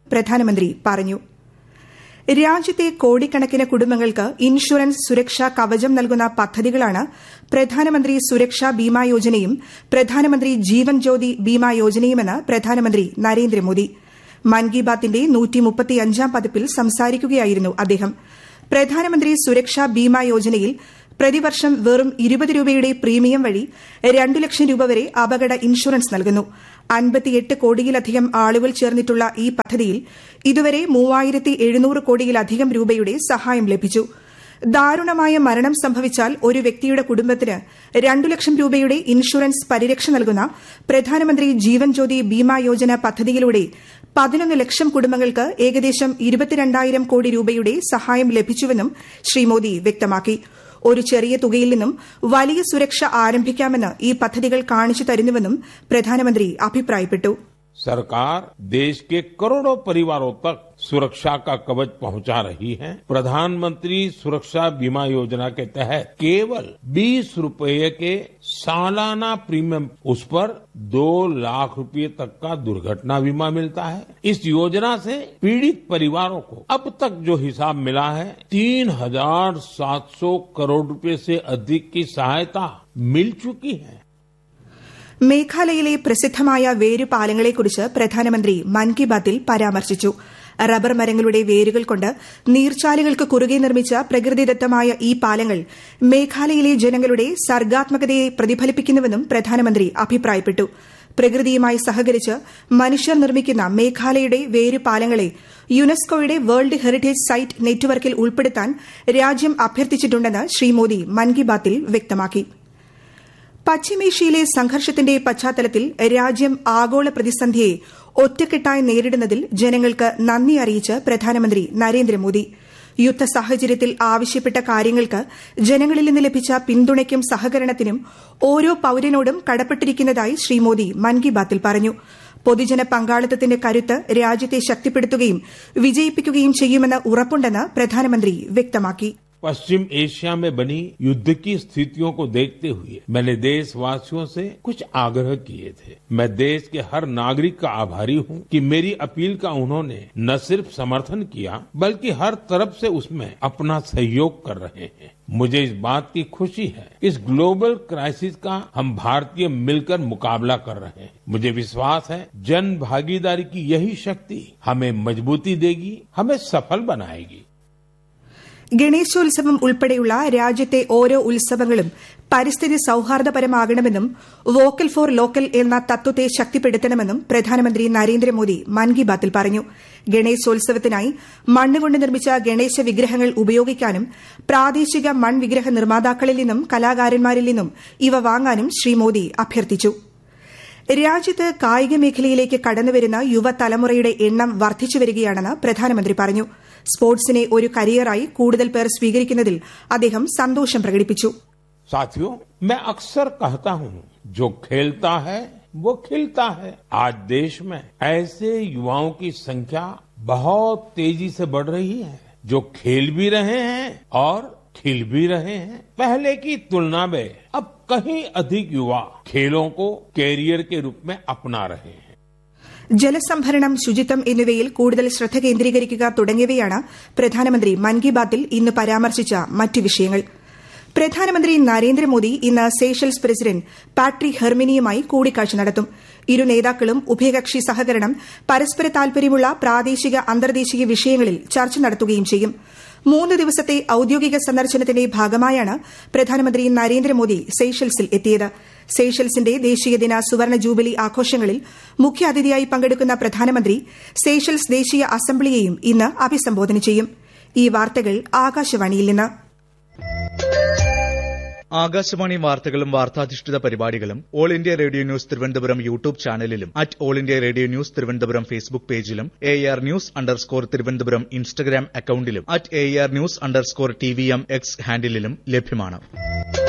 പ്രധാനമന്ത്രി പറഞ്ഞു. രാജ്യത്തെ കോടിക്കണക്കിന് കുടുംബങ്ങൾക്ക് ഇൻഷുറൻസ് സുരക്ഷാ കവചം നൽകുന്ന പദ്ധതികളാണ് പ്രധാനമന്ത്രി സുരക്ഷാ ബീമാ യോജനയും പ്രധാനമന്ത്രി ജീവൻ ജ്യോതി ബീമാ യോജനയുമെന്ന് പ്രധാനമന്ത്രി നരേന്ദ്രമോദി. മൻ കി ബാത്തിന്റെ 135ാം പതിപ്പിൽ സംസാരിക്കുകയായിരുന്നു അദ്ദേഹം. പ്രധാനമന്ത്രി സുരക്ഷാ ബീമാ യോജനയിൽ പ്രതിവർഷം വെറും 20 രൂപയുടെ പ്രീമിയം വഴി 2 ലക്ഷം രൂപ വരെ അപകട ഇൻഷുറൻസ് നൽകുന്നു. 58 കോടിയിലധികം ആളുകൾ ചേർന്നിട്ടുള്ള ഈ പദ്ധതിയിൽ ഇതുവരെ 3700 കോടിയിലധികം രൂപയുടെ സഹായം ലഭിച്ചു. ദാരുണമായ മരണം സംഭവിച്ചാൽ ഒരു വ്യക്തിയുടെ കുടുംബത്തിന് 2 ലക്ഷം രൂപയുടെ ഇൻഷുറൻസ് പരിരക്ഷ നൽകുന്ന പ്രധാനമന്ത്രി ജീവൻ ജ്യോതി ബീമാ യോജന പദ്ധതിയിലൂടെ 11 ലക്ഷം കുടുംബങ്ങൾക്ക് ഏകദേശം 22,000 കോടി രൂപയുടെ സഹായം ലഭിച്ചുവെന്നും ശ്രീ മോദി വ്യക്തമാക്കി. ഒരു ചെറിയ തുകയിൽ നിന്നും വലിയ സുരക്ഷ ആരംഭിക്കാമെന്ന് ഈ പദ്ധതികൾ കാണിച്ചു തരുന്നുവെന്നും പ്രധാനമന്ത്രി അഭിപ്രായപ്പെട്ടു. सरकार देश के करोड़ों परिवारों तक सुरक्षा का कवच पहुंचा रही है. प्रधानमंत्री सुरक्षा बीमा योजना के तहत केवल 20 रुपये के सालाना प्रीमियम उस पर 2 लाख रुपये तक का दुर्घटना बीमा मिलता है. इस योजना से पीड़ित परिवारों को अब तक जो हिसाब मिला है 3,700 करोड़ रुपए से अधिक की सहायता मिल चुकी है. മേഘാലയയിലെ പ്രസിദ്ധമായ വേരുപാലങ്ങളെക്കുറിച്ച് പ്രധാനമന്ത്രി മൻ കി ബാത്തിൽ പരാമർശിച്ചു. റബ്ബർ മരങ്ങളുടെ വേരുകൾ കൊണ്ട് നീർച്ചാലുകൾക്ക് കുറുകെ നിർമ്മിച്ച പ്രകൃതിദത്തമായ ഈ പാലങ്ങൾ മേഘാലയയിലെ ജനങ്ങളുടെ സർഗ്ഗാത്മകതയെ പ്രതിഫലിപ്പിക്കുന്നുവെന്നും പ്രധാനമന്ത്രി അഭിപ്രായപ്പെട്ടു. പ്രകൃതിയുമായി സഹകരിച്ച് മനുഷ്യർ നിർമ്മിക്കുന്ന മേഘാലയയുടെ വേരുപാലങ്ങളെ യുനെസ്കോയുടെ വേൾഡ് ഹെറിറ്റേജ് സൈറ്റ് നെറ്റ്വർക്കിൽ ഉൾപ്പെടുത്താൻ രാജ്യം അഭ്യർത്ഥിച്ചിട്ടുണ്ടെന്ന് ശ്രീ മോദി മൻ കി ബാത്തിൽ വ്യക്തമാക്കി. പശ്ചിമേഷ്യയിലെ സംഘർഷത്തിന്റെ പശ്ചാത്തലത്തിൽ രാജ്യം ആഗോള പ്രതിസന്ധിയെ ഒറ്റക്കെട്ടായി നേരിടുന്നതിൽ ജനങ്ങൾക്ക് നന്ദി അറിയിച്ച് പ്രധാനമന്ത്രി നരേന്ദ്രമോദി. യുദ്ധ സാഹചര്യത്തിൽ ആവശ്യപ്പെട്ട കാര്യങ്ങൾക്ക് ജനങ്ങളിൽ നിന്ന് ലഭിച്ച പിന്തുണയ്ക്കും സഹകരണത്തിനും ഓരോ പൌരനോടും കടപ്പെട്ടിരിക്കുന്നതായി ശ്രീ മോദി മൻ കി ബാത്തിൽ പറഞ്ഞു. പൊതുജന പങ്കാളിത്തത്തിന്റെ കരുത്ത് രാജ്യത്തെ ശക്തിപ്പെടുത്തുകയും വിജയിപ്പിക്കുകയും ചെയ്യുമെന്ന് ഉറപ്പുണ്ടെന്ന് പ്രധാനമന്ത്രി വ്യക്തമാക്കി. पश्चिम एशिया में बनी युद्ध की स्थितियों को देखते हुए मैंने देशवासियों से कुछ आग्रह किए थे. मैं देश के हर नागरिक का आभारी हूं कि मेरी अपील का उन्होंने न सिर्फ समर्थन किया बल्कि हर तरफ से उसमें अपना सहयोग कर रहे हैं. मुझे इस बात की खुशी है इस ग्लोबल क्राइसिस का हम भारतीय मिलकर मुकाबला कर रहे हैं. मुझे विश्वास है जन भागीदारी की यही शक्ति हमें मजबूती देगी, हमें सफल बनाएगी. ഗണേശോത്സവം ഉൾപ്പെടെയുള്ള രാജ്യത്തെ ഓരോ ഉത്സവങ്ങളും പരിസ്ഥിതി സൌഹാർദ്ദപരമാകണമെന്നും വോക്കൽ ഫോർ ലോക്കൽ എന്ന തത്വത്തെ ശക്തിപ്പെടുത്തണമെന്നും പ്രധാനമന്ത്രി നരേന്ദ്രമോദി മൻ കി ബാത്തിൽ പറഞ്ഞു. ഗണേശോത്സവത്തിനായി മണ്ണുകൊണ്ട് നിർമ്മിച്ച ഗണേശ വിഗ്രഹങ്ങൾ ഉപയോഗിക്കാനും പ്രാദേശിക മൺവിഗ്രഹ നിർമ്മാതാക്കളിൽ നിന്നും കലാകാരന്മാരിൽ നിന്നും ഇവ വാങ്ങാനും ശ്രീ മോദി അഭ്യർത്ഥിച്ചു. രാജ്യത്ത് കായിക മേഖലയിലേക്ക് കടന്നുവരുന്ന യുവതലമുറയുടെ എണ്ണം വർദ്ധിച്ചുവരികയാണെന്ന് പ്രധാനമന്ത്രി പറഞ്ഞു. സ്പോർട്സിനെ ഒരു കരിയറായി കൂടുതൽ പേർ സ്വീകരിക്കുന്നതിൽ അദ്ദേഹം സന്തോഷം പ്രകടിപ്പിച്ചു. साथियों, मैं अक्सर कहता हूं जो खेलता है वो खिलता है. आज देश में ऐसे युवाओं की संख्या बहुत तेजी से बढ़ रही है जो खेल भी रहे हैं और खिल भी रहे हैं. पहले की तुलना में अब कहीं अधिक युवा खेलों को कैरियर के रूप में अपना रहे हैं. ജലസംഭരണം, ശുചിത്വം എന്നിവയിൽ കൂടുതൽ ശ്രദ്ധ കേന്ദ്രീകരിക്കുക തുടങ്ങിയവയാണ് പ്രധാനമന്ത്രി മൻ കി ബാത്തിൽ ഇന്ന് പരാമർശിച്ച മറ്റ് വിഷയങ്ങൾ. പ്രധാനമന്ത്രി നരേന്ദ്രമോദി ഇന്ന് സേഷൽസ് പ്രസിഡന്റ് പാട്രിക് ഹെർമിനിയുമായി കൂടിക്കാഴ്ച നടത്തും. ഇരു നേതാക്കളും ഉഭയകക്ഷി സഹകരണം, പരസ്പര താൽപര്യമുള്ള പ്രാദേശിക അന്തർദേശീയ വിഷയങ്ങളിൽ ചർച്ച നടത്തുകയും ചെയ്യും. 3 ദിവസത്തെ ഔദ്യോഗിക സന്ദർശനത്തിന്റെ ഭാഗമായാണ് പ്രധാനമന്ത്രി നരേന്ദ്രമോദി സേഷൽസിൽ എത്തിയത്. സേഷൽസിന്റെ ദേശീയദിന സുവർണ ജൂബിലി ആഘോഷങ്ങളിൽ മുഖ്യാതിഥിയായി പങ്കെടുക്കുന്ന പ്രധാനമന്ത്രി സേഷൽസ് ദേശീയ അസംബ്ലിയെയും ഇന്ന് അഭിസംബോധന ചെയ്യും. ഈ വാർത്തകൾ ആകാശവാണിയിൽ നിന്ന്. ആകാശവാണി വാർത്തകളും വാർത്താധിഷ്ഠിത പരിപാടികളും all India radio news Thiruvananthapuram YouTube ചാനലിലും @all India radio news Thiruvananthapuram Facebook പേജിലും AR News_ തിരുവനന്തപുരം ഇൻസ്റ്റഗ്രാം അക്കൌണ്ടിലും @AR News_TVM X ഹാൻഡിലും ലഭ്യമാണ്.